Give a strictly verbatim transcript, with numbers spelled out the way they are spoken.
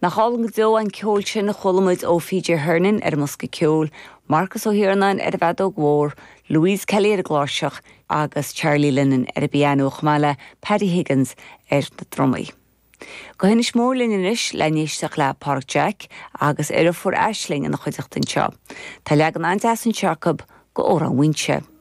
Nach hálan go an ceol sin na cholamuid ó Fíde Hernan ar musca ceol, Marcus O'Hiernan ar a bhead ó Gwór, Louise Kelly ar a Gláiseach agus Charlie Lennon ar a piano chmala, Paddy Higgins ar na drummaí. Go hinnis mór linnis le níosteach le Park Jack agus ar a fuair Aisling in na chuideachtain seo. Tá leag an antas an Jacob go ór an winse.